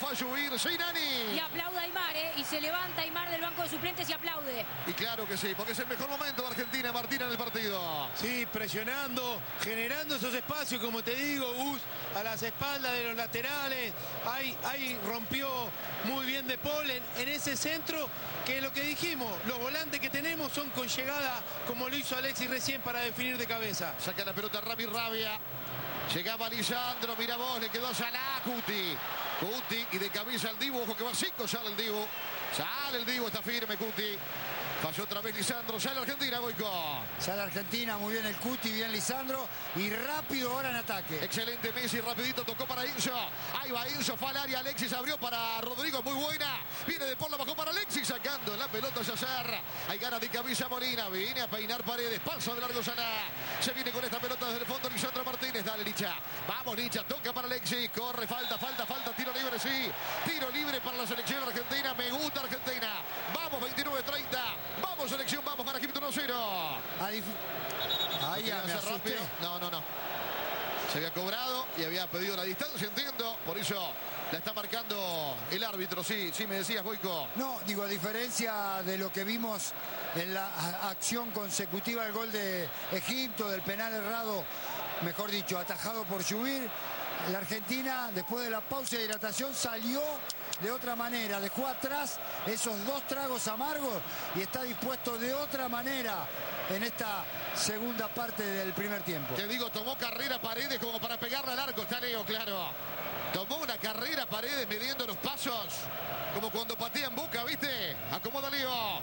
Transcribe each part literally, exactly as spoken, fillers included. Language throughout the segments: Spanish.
Fayubir. Sí, Nani. Y aplaude a Aimar, ¿eh? Y se levanta Aimar del banco de suplentes y aplaude. Y claro que sí, porque es el mejor momento de Argentina, Martín, en el partido. Sí, presionando, generando esos espacios, como te digo, Gus, a las espaldas de los laterales. Ahí, ahí rompió muy bien De Paul en, en ese centro, que lo que dijimos, los volantes que tenemos son con llegada, como lo hizo Alexis recién, para definir de cabeza. Saca la pelota Rami Rabia. Llegaba Lisandro, mira vos, le quedó a Salah, Cuti. Cuti y de cabeza el Dibu, ojo que va cinco, sale el Dibu. Sale el Dibu, está firme Cuti. Falló otra vez Lisandro, sale Argentina, Goico. Sale Argentina, muy bien el Cuti, bien Lisandro. Y rápido ahora en ataque. Excelente Messi, rapidito, tocó para Enzo. Ahí va Enzo, fue al área, Alexis abrió para Rodrigo, muy buena. Viene de por la bajó para Alexis, sacando la pelota Yacer. Hay ganas de cabeza Molina, viene a peinar Paredes, paso de largo Salah. Se viene con esta pelota desde el fondo Lisandro Martínez, dale Licha. Vamos Licha, toca para Alexis, corre, falta, falta, falta, tiro libre, sí. Tiro libre para la selección argentina, me gusta Argentina. Vamos, veintinueve treinta. Vamos, selección, vamos, para Egipto uno cero. Ahí, ahí ya me asusté. No, no, no. Se había cobrado y había pedido la distancia, entiendo. Por eso la está marcando el árbitro. Sí, sí, me decías, Goico. No, digo, a diferencia de lo que vimos en la acción consecutiva del gol de Egipto, del penal errado, mejor dicho, atajado por Shubir, la Argentina, después de la pausa de hidratación, salió de otra manera, dejó atrás esos dos tragos amargos y está dispuesto de otra manera en esta segunda parte del primer tiempo. Te digo, tomó carrera Paredes como para pegarle al arco, está Leo, claro. Tomó una carrera Paredes midiendo los pasos, como cuando patea en Boca, ¿viste? Acomoda Leo.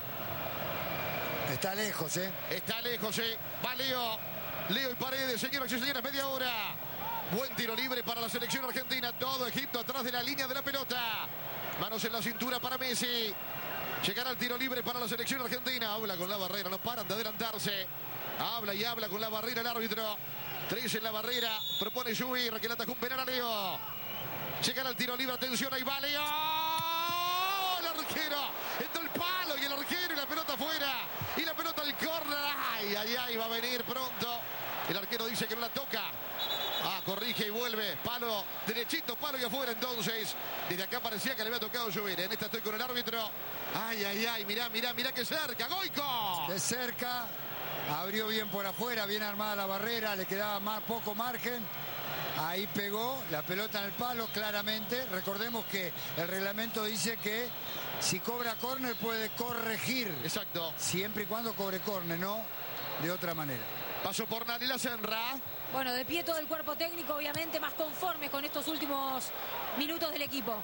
Está lejos, ¿eh? Está lejos, ¿eh? Va Leo. Leo y Paredes, señoras y señores, media hora. Buen tiro libre para la selección argentina. Todo Egipto atrás de la línea de la pelota. Manos en la cintura para Messi. Llegará el tiro libre para la selección argentina. Habla con la barrera, no paran de adelantarse. Habla y habla con la barrera el árbitro. Tres en la barrera. Propone Shubir, que le atajó un penal a Leo. Llegará el tiro libre, atención, ahí va Leo. El arquero. Entró el palo y el arquero y la pelota afuera. Y la pelota al córner. Ay, ay, ay, va a venir pronto. El arquero dice que no la toca. Ah, corrige y vuelve. Palo derechito, palo y afuera entonces. Desde acá parecía que le había tocado Shubir. En esta estoy con el árbitro. Ay, ay, ay, mirá, mirá, mirá que cerca. Goico. De cerca. Abrió bien por afuera, bien armada la barrera. Le quedaba más, poco margen. Ahí pegó la pelota en el palo claramente. Recordemos que el reglamento dice que si cobra córner puede corregir. Exacto. Siempre y cuando cobre córner, no de otra manera. Paso por Nani Lasenra. Bueno, de pie todo el cuerpo técnico, obviamente más conforme con estos últimos minutos del equipo.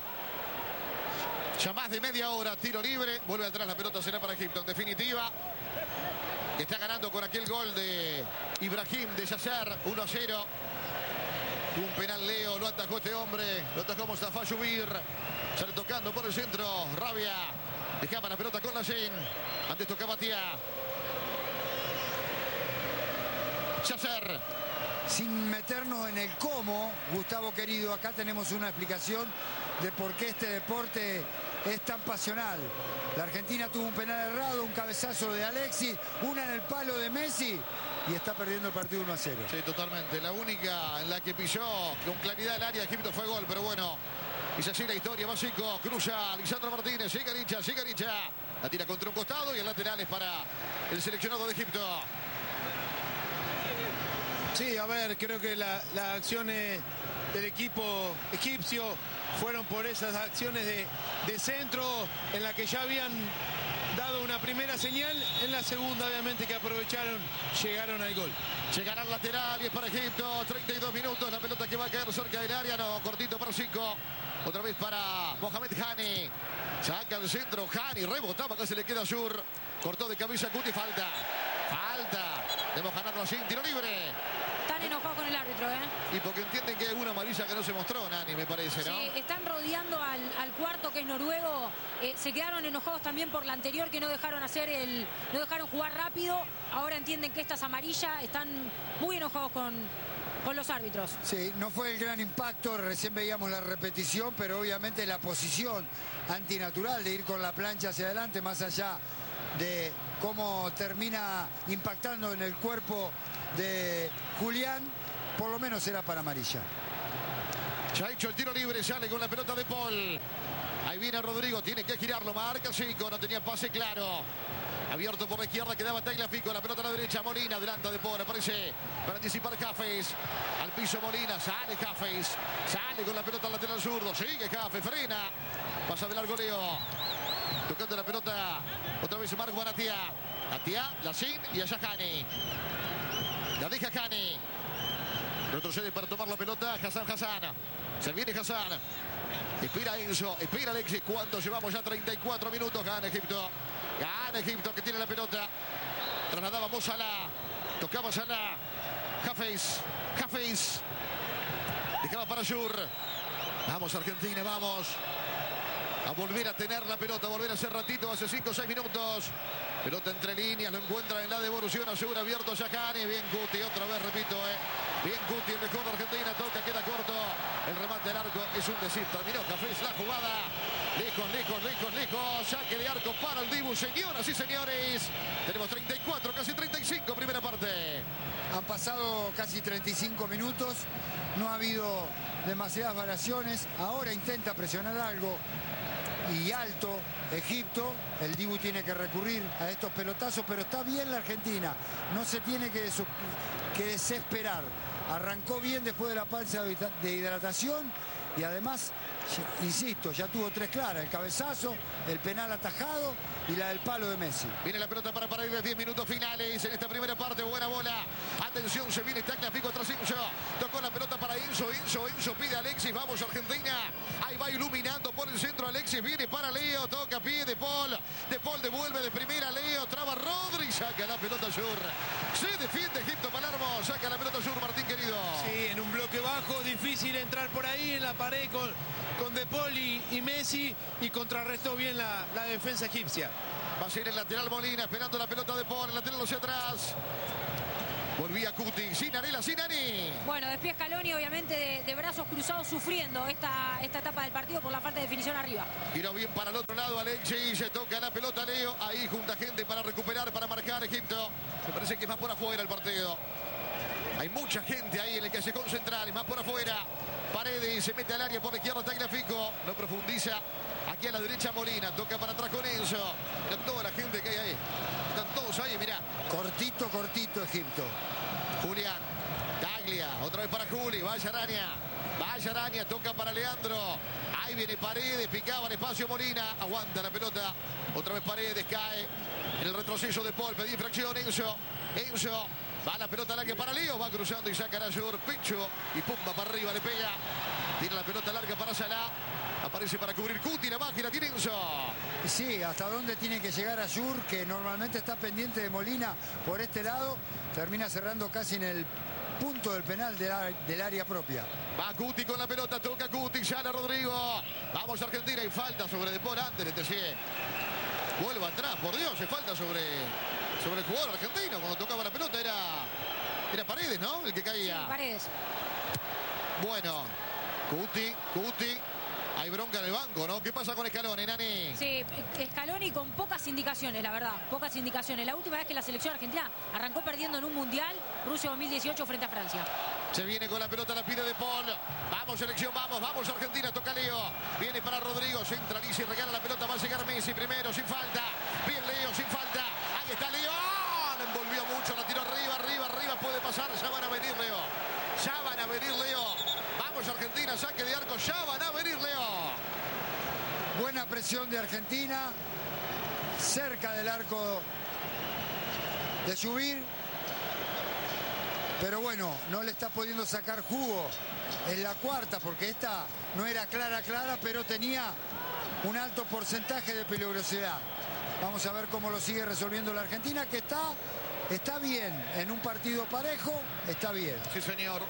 Ya más de media hora, tiro libre. Vuelve atrás, la pelota será para Egipto. En definitiva, está ganando con aquel gol de Ibrahim de Yacer, uno a cero. Un penal Leo, lo atajó este hombre. Lo atajó Mostafa Shubir. Sale tocando por el centro. Rabia. Dejaba la pelota con la Yen. Antes tocaba Tía. Yacer. Sin meternos en el cómo, Gustavo querido, acá tenemos una explicación de por qué este deporte es tan pasional. La Argentina tuvo un penal errado, un cabezazo de Alexis, una en el palo de Messi y está perdiendo el partido uno a cero. Sí, totalmente. La única en la que pisó con claridad el área de Egipto fue gol, pero bueno, es así la historia. Básico, cruza Lisandro Martínez, sigue Licha, sigue Licha. La tira contra un costado y el lateral es para el seleccionado de Egipto. Sí, a ver, creo que la- las acciones del equipo egipcio fueron por esas acciones de, de centro en la que ya habían dado una primera señal, en la segunda obviamente que aprovecharon, llegaron al gol. Llegará al lateral y es para Egipto, treinta y dos minutos, la pelota que va a caer cerca del área, no, cortito para cinco. Otra vez para Mohamed Hani. Saca el centro, Hani rebotaba, acá se le queda Sur. Cortó de cabeza Cuti, falta. Falta. Debemos ganarlo así, tiro libre. Están enojados con el árbitro, ¿eh? Y porque entienden que hay una amarilla que no se mostró, Nani, me parece, ¿no? Sí, están rodeando al, al cuarto, que es noruego. Eh, se quedaron enojados también por la anterior, que no dejaron hacer el, no dejaron jugar rápido. Ahora entienden que esta es amarilla. Están muy enojados con, con los árbitros. Sí, no fue el gran impacto, recién veíamos la repetición, pero obviamente la posición antinatural de ir con la plancha hacia adelante, más allá de cómo termina impactando en el cuerpo de Julián, por lo menos era para amarilla. Ya ha hecho el tiro libre, sale con la pelota de Paul. Ahí viene Rodrigo, tiene que girarlo, marca Chico, no tenía pase claro. Abierto por la izquierda, quedaba Tagliafico, la pelota a la derecha, Molina, adelanta de Paul, aparece para anticipar Cafes. Al piso Molina, sale Cafes, sale con la pelota al lateral zurdo, sigue Cafes, frena. Pasa de largo Leo. Tocando la pelota, otra vez Marco Banatia. Atia, Lacín y allá Jani. La deja Jani. Retrocede para tomar la pelota Hassan Hassan. Se viene Hassan. Espera Enzo, espera Alexis. ¿Cuánto llevamos? Ya treinta y cuatro minutos. Gana Egipto. Gana Egipto que tiene la pelota. Trasladábamos a la. Tocaba Salah. Hafez. Hafez. Dejaba para Yur. Vamos Argentina, vamos. A volver a tener la pelota, a volver a hacer ratito, hace cinco o seis minutos. Pelota entre líneas, lo encuentra en la devolución, Azur abierto Yajani. Bien Guti, otra vez repito, eh. Bien Guti, el mejor de Argentina, toca, queda corto. El remate al arco es un decir, terminó Cafés la jugada. Lejos, lejos, lejos, lejos. Saque de arco para el Dibu, señoras y señores. Tenemos treinta y cuatro, casi treinta y cinco, primera parte. Han pasado casi treinta y cinco minutos, no ha habido demasiadas variaciones. Ahora intenta presionar algo. Y alto Egipto, el Dibu tiene que recurrir a estos pelotazos, pero está bien la Argentina, no se tiene que, que desesperar. Arrancó bien después de la pausa de hidratación y además, insisto, ya tuvo tres claras, el cabezazo, el penal atajado y la del palo de Messi. Viene la pelota para Paredes, diez minutos finales en esta primera parte, buena bola. Atención, se viene Tagliafico tras Enzo. Tocó la pelota para Enzo, Enzo, Enzo pide a Alexis, vamos Argentina. Ahí va iluminando por el centro Alexis, viene para Leo, toca pie de Paul. De Paul devuelve de primera Leo, traba Rodri, saca la pelota Yur. Se defiende Egipto Palermo, saca la pelota Yur, Martín querido. Sí, en un bloque bajo, difícil entrar por ahí en la pared con, con De Paul y, y Messi y contrarrestó bien la, la defensa egipcia. Va a ser el lateral Molina, esperando la pelota de Paul, el lateral hacia atrás. Volvía Cuti, Sinarela, Sinani. Bueno, después Scaloni obviamente de, de brazos cruzados sufriendo esta, esta etapa del partido por la falta de definición arriba. Giró bien para el otro lado Alexis, se toca la pelota Leo, ahí junta gente para recuperar, para marcar Egipto. Me parece que es más por afuera el partido. Hay mucha gente ahí en el callejón central, es más por afuera. Paredes se mete al área por la izquierda, Tagliafico, no profundiza. Aquí a la derecha Molina, toca para atrás con Enzo. Mirá toda la gente que hay ahí. Están todos ahí, mirá. Cortito, cortito Egipto. Julián, Taglia, otra vez para Juli, vaya Araña. Vaya Araña, toca para Leandro. Ahí viene Paredes, picaba el espacio Molina. Aguanta la pelota. Otra vez Paredes, cae en el retroceso de Paul. Pedí infracción, Enzo. Enzo. Va la pelota larga para Leo, va cruzando y saca a Yur, Picho y pumba para arriba, le pega. Tiene la pelota larga para Salah. Aparece para cubrir Cuti, la baja y la tiene Enzo. Sí, hasta dónde tiene que llegar a Yur, que normalmente está pendiente de Molina por este lado. Termina cerrando casi en el punto del penal del, del área propia. Va Cuti con la pelota, toca Cuti, sale Rodrigo. Vamos Argentina y falta sobre De Paul antes, le decía. Vuelva atrás, por Dios, se falta sobre, sobre el jugador argentino. Cuando tocaba la pelota era, era Paredes, ¿no? El que caía. Sí, Paredes. Bueno, Cuti, Cuti. Hay bronca en el banco, ¿no? ¿Qué pasa con Scaloni, Nani? Sí, Scaloni con pocas indicaciones, la verdad. Pocas indicaciones. La última vez que la selección argentina arrancó perdiendo en un mundial, Rusia dos mil dieciocho frente a Francia. Se viene con la pelota, la pide De Paul. Vamos, selección, vamos, vamos, Argentina, toca Leo. Viene para Rodrigo, centraliza y regala la pelota. Va a llegar Messi primero, sin falta. Bien Leo, sin falta. Ahí está Leo. Envolvió mucho, la tiró arriba, arriba, arriba. Puede pasar, ya van a venir Leo. Ya van a venir Leo. Vamos Argentina, saque de arco, ya van a venir Leo. Buena presión de Argentina. Cerca del arco de Subir. Pero bueno, no le está pudiendo sacar jugo en la cuarta, porque esta no era clara, clara, pero tenía un alto porcentaje de peligrosidad. Vamos a ver cómo lo sigue resolviendo la Argentina, que está, está bien. En un partido parejo, está bien. Sí, señor.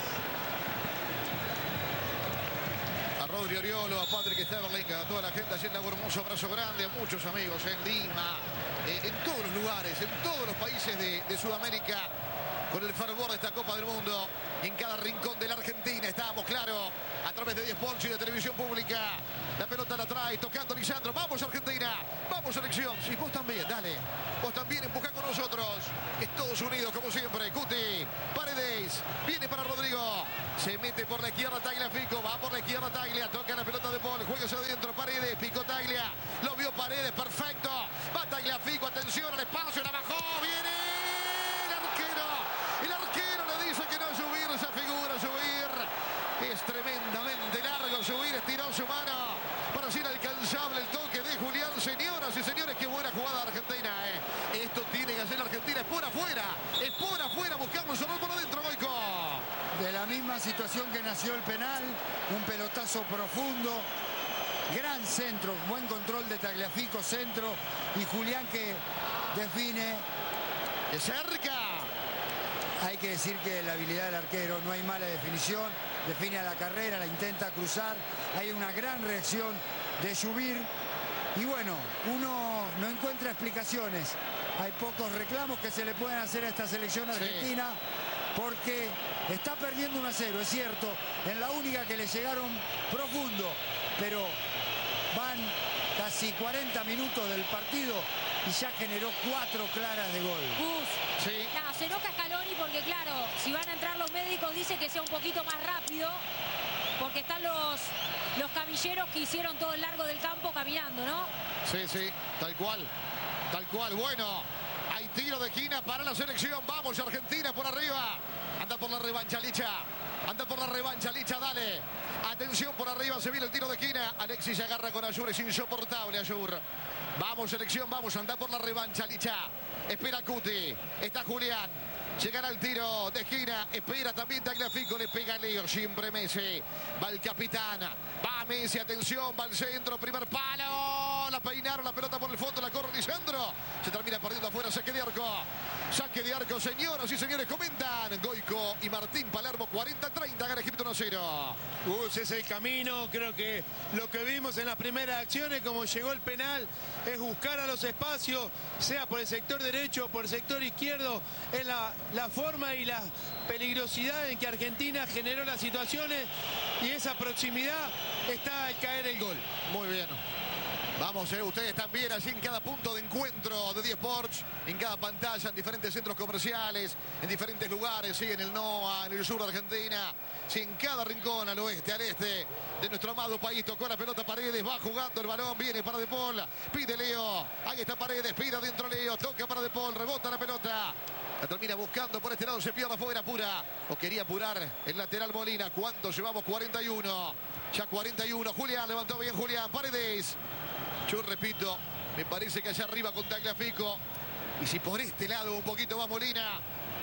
A Rodri Oriolo, a Patrick Sterling, a toda la gente allí en Lago Hermoso, abrazo grande, a muchos amigos en Lima, eh, en todos los lugares, en todos los países de, de Sudamérica. con el fervor de esta Copa del Mundo. En cada rincón de la Argentina estábamos, claro, a través de diez Sports y de televisión pública. La pelota la trae, tocando Lisandro. Vamos Argentina, vamos selección. Y vos también, dale. Vos también empujá con nosotros. Estados Unidos, como siempre. Cuti, Paredes, viene para Rodrigo. Se mete por la izquierda Tagliafico, va por la izquierda Taglia, toca la pelota de Paul, juega hacia adentro, Paredes, picó Taglia, lo vio Paredes, perfecto. Va Tagliafico, atención al espacio, la bajó, viene el arquero. El arquero le dice que no subir, esa figura, subir. Es tremendamente largo subir, estiró su mano para ser alcanzable el toque de Julián. Señoras y señores, qué buena jugada de Argentina. Eh. Esto tiene que hacer la Argentina, es por afuera, es por afuera, buscamos un por adentro, Goico. De la misma situación que nació el penal, un pelotazo profundo, gran centro, buen control de Tagliafico, centro, y Julián que define de cerca. Hay que decir que la habilidad del arquero, no hay mala definición, define a la carrera, la intenta cruzar, hay una gran reacción de Lluvir, y bueno, uno no encuentra explicaciones, hay pocos reclamos que se le pueden hacer a esta selección argentina, sí, porque está perdiendo uno a cero, es cierto, en la única que le llegaron profundo, pero van casi cuarenta minutos del partido y ya generó cuatro claras de gol. Uf, sí. No, se enoja Scaloni porque claro, si van a entrar los médicos dice que sea un poquito más rápido, porque están los, los camilleros que hicieron todo el largo del campo caminando, ¿no? Sí, sí, tal cual, tal cual, bueno. Hay tiro de esquina para la selección. Vamos, Argentina por arriba. Anda por la revancha, Licha. Anda por la revancha, Licha, dale. Atención por arriba, se viene el tiro de esquina. Alexis se agarra con Ayur, es insoportable Ayur. Vamos, selección, vamos, anda por la revancha, Licha. Espera Cuti, está Julián. Llegará el tiro de esquina, espera también Tagliafico, le pega Leo, siempre Messi. Va el capitán, va Messi, atención, va al centro, primer palo. La peinaron, la pelota por el fondo, la corre Lisandro. Se termina perdiendo afuera, saque de arco. Saque de arco, señoras y señores, comentan Goico y Martín Palermo, cuarenta treinta, gana Egipto uno cero. Uh, ese es el camino, creo que lo que vimos en las primeras acciones, como llegó el penal, es buscar a los espacios, sea por el sector derecho o por el sector izquierdo, en la, la forma y la peligrosidad en que Argentina generó las situaciones, y esa proximidad está al caer el gol. Muy bien. Vamos, eh, ustedes también allí en cada punto de encuentro de diez Sports, en cada pantalla, en diferentes centros comerciales, en diferentes lugares, sí, en el NOA, en el sur de Argentina, sí, en cada rincón, al oeste, al este de nuestro amado país. Tocó la pelota Paredes, va jugando el balón, viene para De Paul, pide Leo, ahí está Paredes, pide adentro Leo, toca para De Paul, rebota la pelota. La termina buscando por este lado, se pierde afuera, apura, o quería apurar el lateral Molina. ¿Cuánto llevamos? cuarenta y uno, ya cuarenta y uno, Julián, levantó bien Julián, Paredes. Yo repito, me parece que allá arriba con Tagliafico, y si por este lado un poquito va Molina,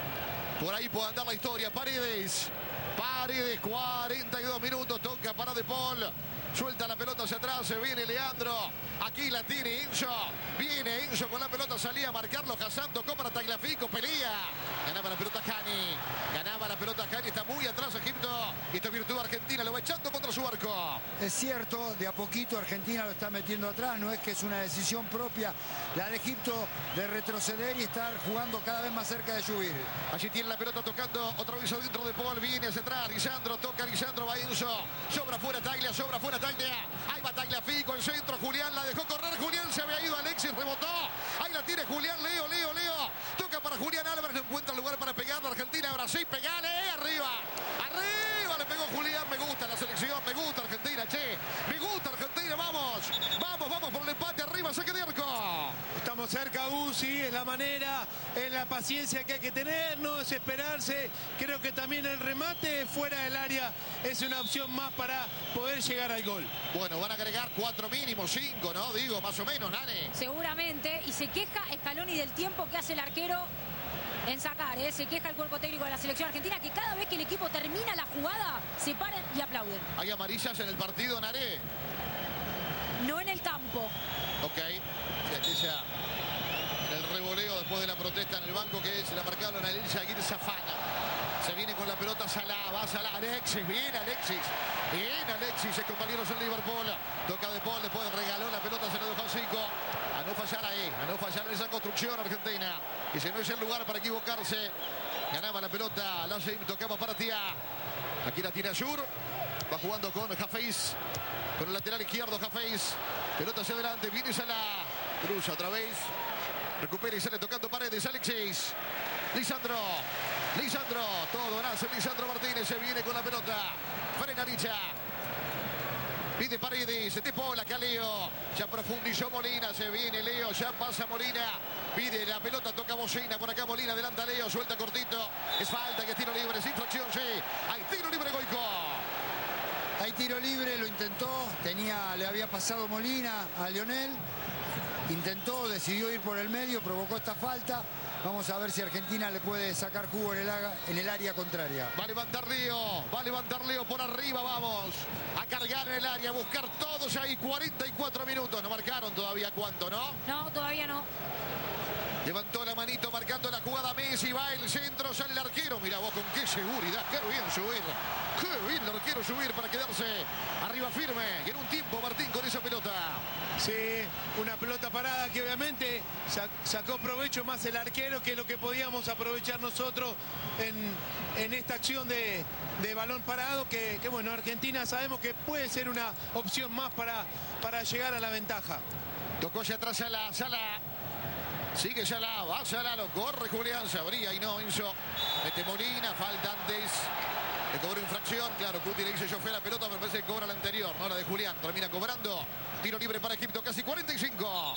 por ahí puede andar la historia. Paredes, Paredes, cuarenta y dos minutos, toca para De Paul, suelta la pelota hacia atrás, se viene Leandro, aquí la tiene Enzo, viene Enzo con la pelota, salía a marcarlo, Hassan tocó para Tagliafico, pelea, ganaba la pelota Cani, ganaba la pelota Cani, está muy atrás Egipto, y esta virtud Argentina lo va echando contra su arco. Es cierto, de a poquito Argentina lo está metiendo atrás, no es que es una decisión propia la de Egipto de retroceder y estar jugando cada vez más cerca de Lluvir. Allí tiene la pelota tocando otra vez adentro de Paul, viene hacia atrás, Lisandro, toca Lisandro, va Enzo, sobra fuera Taglia, sobra fuera Taglia, ahí va Tagliafico, el centro, Julián la dejó correr, Julián se había ido, Alexis rebotó, ahí la tiene Julián, Leo, Leo, Leo, toca para Julián Álvarez, no encuentra el lugar para pegarle, Argentina, ahora sí, pegale, arriba, arriba, le pegó Julián, me gusta la selección, me gusta Argentina, che, me gusta Argentina, vamos, vamos, vamos por el empate, arriba, saque de arco. Estamos cerca, Uzi, es la manera, es la paciencia que hay que tener, no desesperarse. Creo que también el remate fuera del área es una opción más para poder llegar al gol. Bueno, van a agregar cuatro mínimo, cinco, ¿no? Digo, más o menos, Nane. Seguramente, y se queja Scaloni del tiempo que hace el arquero en sacar, ¿eh? Se queja el cuerpo técnico de la selección argentina, que cada vez que el equipo termina la jugada, se paran y aplauden. ¿Hay amarillas en el partido, Nane? No en el campo. Ok, aquella en el revoleo después de la protesta en el banco que se la marcaron a Elisa Aguirre Zafana. Se viene con la pelota Salah, va Salah, Alexis, bien Alexis, bien Alexis, es compañeros en Liverpool, toca De Paul, después regaló la pelota, se la dejó a Zico, a no fallar ahí, a no fallar en esa construcción Argentina, y si no es el lugar para equivocarse, Ganaba la pelota. Lasheim tocaba para Tia. Aquí la tiene Ayur. Va jugando con Hafeiz. Con el lateral izquierdo Hafeiz. Pelota hacia adelante. Viene Salah. Cruza otra vez. Recupera y sale tocando Paredes. Alexis. Lisandro. Lisandro. Todo nace Lisandro Martínez. Se viene con la pelota. Frena Licha. Pide Paredes. De Paul acá Leo. Ya profundizó Molina. Se viene Leo. Ya pasa Molina. Pide la pelota. Toca Bocina. Por acá Molina. Adelanta Leo. Suelta cortito. Es falta. Que es tiro libre. Es infracción. Sí. Hay tiro libre Goico. Hay tiro libre. Lo intentó. Tenía, le había pasado Molina a Lionel. Intentó. Decidió ir por el medio. Provocó esta falta. Vamos a ver si Argentina le puede sacar jugo en el, en el área contraria. Va a levantar Leo. Va a levantar Leo por arriba. Vamos a cargar en el área. A buscar todos ahí. cuarenta y cuatro minutos. No marcaron todavía cuánto, ¿no? No, todavía no. Levantó la manito marcando la jugada Messi. Va el centro. Sale el arquero. Mira vos con qué seguridad. Qué bien subir. Qué bien el arquero subir para quedarse arriba firme. Y en un tiempo Martín con esa pelota. Sí, una pelota parada que obviamente sacó provecho más el arquero que lo que podíamos aprovechar nosotros en, en esta acción de, de balón parado. Que, que bueno, Argentina sabemos que puede ser una opción más para, para llegar a la ventaja. Tocó hacia atrás Salah. Salah. Sigue Salah, va Salah, lo corre Julián, se abría y no hizo. Mete Molina, falta antes. Le cobró infracción, claro, Cuti le dice yo fui a la pelota, pero parece que cobra la anterior, no la de Julián. Termina cobrando. Tiro libre para Egipto, casi cuarenta y cinco.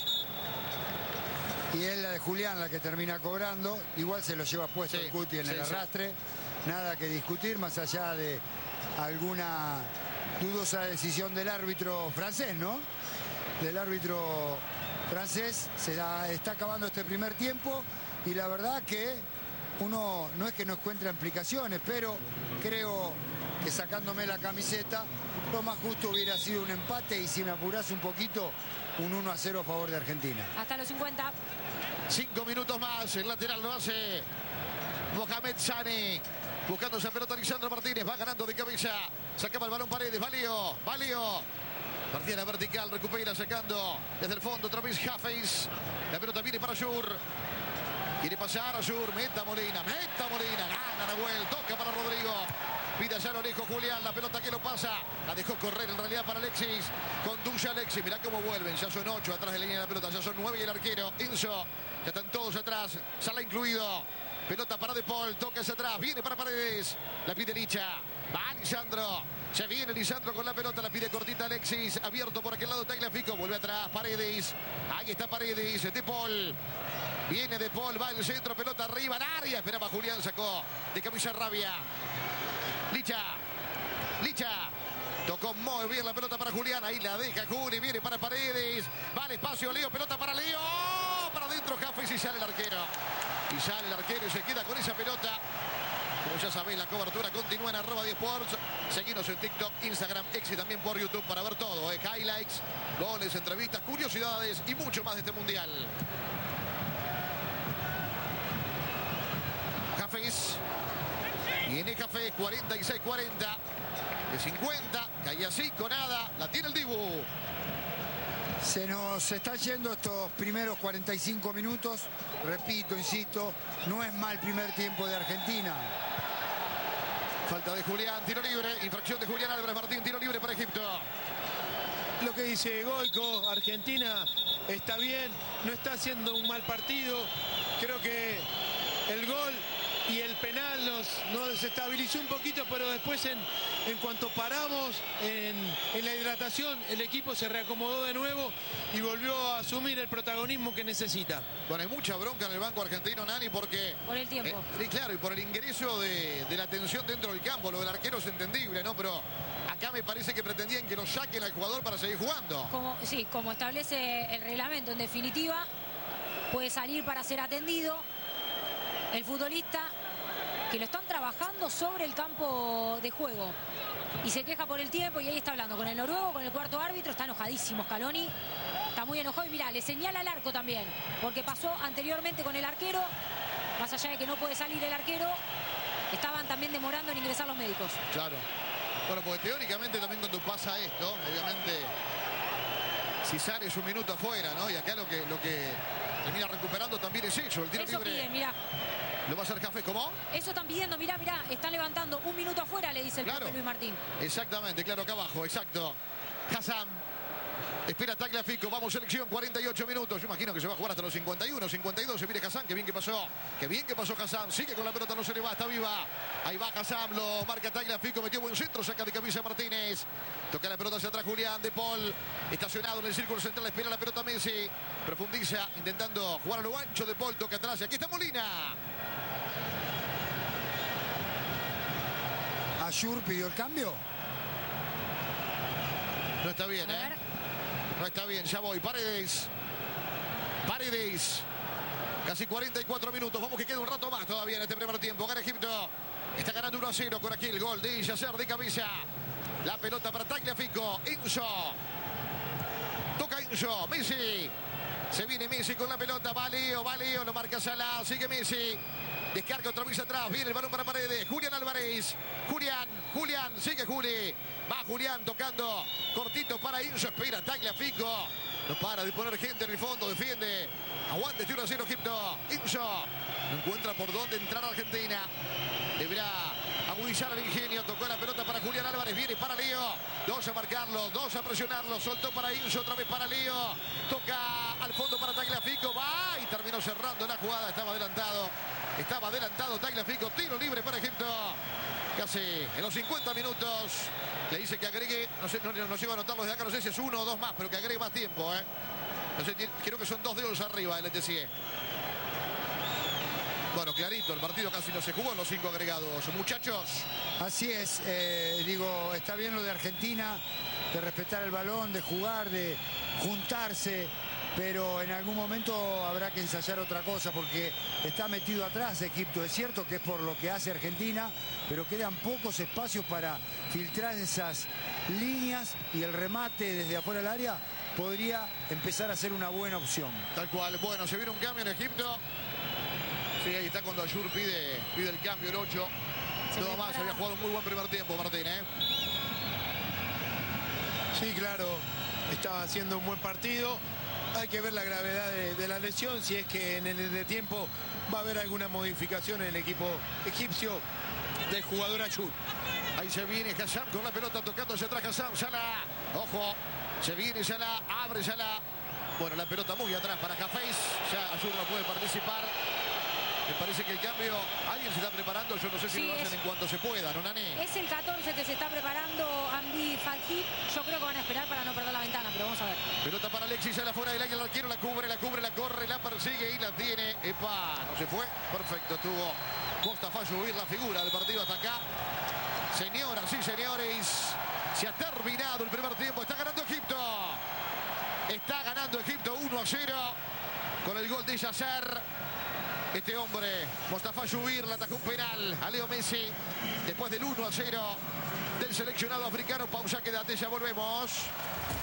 Y es la de Julián la que termina cobrando. Igual se lo lleva puesto sí, el Cuti en sí, el arrastre. Sí. Nada que discutir, más allá de alguna dudosa decisión del árbitro francés, ¿no? Del árbitro francés. Se la está acabando este primer tiempo y la verdad que uno no es que no encuentra implicaciones, pero creo que sacándome la camiseta lo más justo hubiera sido un empate y si me apurás un poquito un uno a cero a favor de Argentina. Hasta los cincuenta. Cinco minutos más, el lateral lo hace Mohamed Sani. Buscando esa pelota Lisandro Martínez, va ganando de cabeza. Sacaba el balón Paredes, Valio, Valio. Partida en la vertical, recupera sacando desde el fondo otra vez Hafeiz. La pelota viene para Ayur. Quiere pasar Ayur, meta Molina, meta Molina. Gana Nahuel, toca para Rodrigo. Pide allá a lo lejos Julián, la pelota que lo pasa. La dejó correr en realidad para Alexis. Conduce a Alexis, mirá cómo vuelven. Ya son ocho atrás de la línea de la pelota, ya son nueve y el arquero. Enzo, ya están todos atrás. Salah incluido. Pelota para De Paul, toca hacia atrás, viene para Paredes. La pide Licha, va Lisandro. Se viene Lisandro con la pelota, la pide cortita Alexis. Abierto por aquel lado Tagliafico, vuelve atrás Paredes. Ahí está Paredes, De Paul. Viene De Paul, va el centro, pelota arriba en área. Esperaba Julián, sacó de camisa Rabia. Licha, Licha. Tocó muy bien la pelota para Julián. Ahí la deja Juli, viene para Paredes. Va al espacio Leo, pelota para Leo. Para adentro Hafeiz y sale el arquero. Y sale el arquero y se queda con esa pelota. Como ya sabéis, la cobertura continúa en arroba diez Sports. Seguinos en TikTok, Instagram, X y también por YouTube para ver todo. ¿eh? Highlights, goles, entrevistas, curiosidades y mucho más de este mundial. Hafeiz. Viene Hafeiz, cuarenta y seis cuarenta. De cincuenta, caía así, con nada. La tiene el Dibu. Se nos está yendo estos primeros cuarenta y cinco minutos. Repito, insisto, no es mal primer tiempo de Argentina. Falta de Julián, tiro libre, infracción de Julián Álvarez Martín, tiro libre para Egipto. Lo que dice Goico, Argentina está bien, no está haciendo un mal partido. Creo que el gol y el penal nos, nos desestabilizó un poquito, pero después en, en cuanto paramos en, en la hidratación, el equipo se reacomodó de nuevo y volvió a asumir el protagonismo que necesita. Bueno, hay mucha bronca en el banco argentino, Nani, porque... Por el tiempo. Eh, y claro, y por el ingreso de, de la tensión dentro del campo. Lo del arquero es entendible, ¿no? Pero acá me parece que pretendían que lo saquen al jugador para seguir jugando. Como, sí, como establece el reglamento, en definitiva, puede salir para ser atendido el futbolista, que lo están trabajando sobre el campo de juego y se queja por el tiempo, y ahí está hablando con el noruego, con el cuarto árbitro. Está enojadísimo Scaloni, está muy enojado y mirá, le señala al arco también, porque pasó anteriormente con el arquero. Más allá de que no puede salir el arquero, estaban también demorando en ingresar los médicos. Claro. Bueno, porque teóricamente también cuando pasa esto, obviamente Cizar es un minuto afuera, ¿no? Y acá lo que, lo que termina recuperando también es eso, el tiro Eso libre. piden, mirá. ¿Lo va a hacer Café? ¿Cómo? Eso están pidiendo, mirá, mirá. Están levantando un minuto afuera, le dice el Claro. profe Luis Martín. Exactamente, claro, acá abajo, exacto. Hassan. Espera Tagliafico, vamos selección, cuarenta y ocho minutos. Yo imagino que se va a jugar hasta los cincuenta y uno, cincuenta y dos. Se viene Hassan, qué bien que pasó. Qué bien que pasó Hassan. Sigue con la pelota, no se le va, está viva. Ahí va Hassan, lo marca Tagliafico, metió buen centro, saca de camisa Martínez. Toca la pelota hacia atrás Julián de Paul. Estacionado en el círculo central, espera la pelota Messi. Profundiza, intentando jugar a lo ancho de Paul, toca atrás. Y aquí está Molina. Ayur pidió el cambio. No está bien, A ¿eh? ver. No está bien, ya voy. Paredes. Paredes. Casi cuarenta y cuatro minutos. Vamos que queda un rato más todavía en este primer tiempo. Gana Egipto. Está ganando uno a cero con aquí el gol de Yacer de cabeza. La pelota para Tagliafico. Inso. Toca Inso. Messi. Se viene Messi con la pelota. Va Leo, va Leo. Lo marca Salah. Sigue Messi. Descarga otra vez atrás. Viene el balón para Paredes. Julián Álvarez. Julián. Julián. Sigue Juli. Va Julián tocando. Cortito para Inso. Espera Tagliafico. No para de poner gente en el fondo. Defiende. Aguante. uno a cero Egipto. Inso. No encuentra por dónde entrar Argentina. Deberá agudizar el ingenio. Tocó la pelota para Julián Álvarez. Viene para Leo. Dos a marcarlo. Dos a presionarlo. Soltó para Inso. Otra vez para Leo. Toca al fondo para Tagliafico. Va y terminó cerrando la jugada. Estaba adelantado. Estaba adelantado Tagliafico. Tiro libre para Egipto. Casi en los cincuenta minutos. Le dice que agregue. No sé, no, no llego a anotar los de acá. No sé si es uno o dos más. Pero que agregue más tiempo. ¿eh? No sé, creo que son dos dedos arriba el E T C E. Bueno, clarito, el partido casi no se jugó en los cinco agregados. Muchachos. Así es, eh, digo, está bien lo de Argentina, de respetar el balón, de jugar, de juntarse, pero en algún momento habrá que ensayar otra cosa porque está metido atrás Egipto. Es cierto que es por lo que hace Argentina, pero quedan pocos espacios para filtrar esas líneas y el remate desde afuera del área podría empezar a ser una buena opción. Tal cual. Bueno, se viene un cambio en Egipto. Sí, ahí está cuando Ayur pide, pide el cambio, el ocho. Todo más, había jugado un muy buen primer tiempo, Martín, ¿eh? Sí, claro, estaba haciendo un buen partido. Hay que ver la gravedad de, de la lesión, si es que en el entretiempo va a haber alguna modificación en el equipo egipcio del jugador Ayur. Ahí se viene Hassan con la pelota tocando hacia atrás Hassan. Salah, ojo, se viene Salah, abre Salah. Bueno, la pelota muy atrás para Cafés. Ya Ayur no puede participar. Me parece que el cambio, alguien se está preparando, yo no sé si Sí, lo hacen es- en cuanto se pueda, ¿no, Nani? Es el catorce que se está preparando Andy Fadji. Yo creo que van a esperar para no perder la ventana, pero vamos a ver. Pelota para Alexis, ya la fuera del área, el arquero la cubre, la cubre, la corre, la persigue y la tiene. Epa, no se fue. Perfecto, tuvo Mustafa Yubir, la figura del partido hasta acá. Señoras y señores, se ha terminado el primer tiempo. Está ganando Egipto. Está ganando Egipto uno a cero con el gol de Yacer. Este hombre, Mustafa Yubir, le atajó un penal a Leo Messi después del uno a cero del seleccionado africano. Pausa, quédate, ya volvemos.